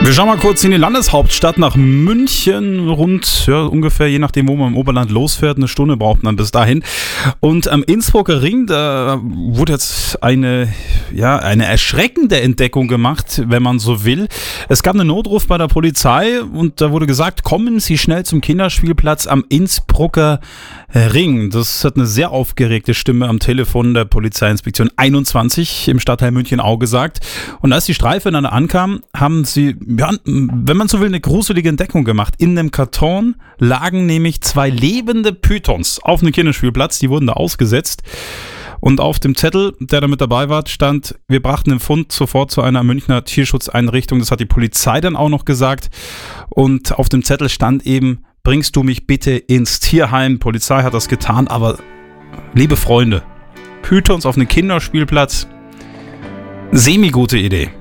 Wir schauen mal kurz in die Landeshauptstadt nach München, rund ungefähr, je nachdem, wo man im Oberland losfährt, eine Stunde braucht man bis dahin. Und am Innsbrucker Ring, da wurde jetzt eine erschreckende Entdeckung gemacht, wenn man so will. Es gab einen Notruf bei der Polizei und da wurde gesagt, kommen Sie schnell zum Kinderspielplatz am Innsbrucker Ring. Das hat eine sehr aufgeregte Stimme am Telefon der Polizeiinspektion 21 im Stadtteil München-Au gesagt. Und als die Streife dann ankam, haben sie, wenn man so will, eine gruselige Entdeckung gemacht. In einem Karton lagen nämlich 2 lebende Pythons auf einem Kinderspielplatz. Die wurden da ausgesetzt. Und auf dem Zettel, der da mit dabei war, stand, wir brachten den Fund sofort zu einer Münchner Tierschutzeinrichtung. Das hat die Polizei dann auch noch gesagt. Und auf dem Zettel stand eben, bringst du mich bitte ins Tierheim. Polizei hat das getan, aber liebe Freunde, Pythons auf einem Kinderspielplatz, semi-gute Idee.